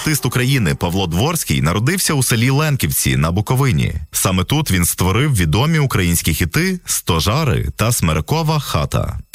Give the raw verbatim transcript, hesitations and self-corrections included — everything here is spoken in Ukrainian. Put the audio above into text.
артист України Павло Дворський народився у селі Ленківці на Буковині. Саме тут він створив відомі українські хіти «Стожари» та «Смерекова хата».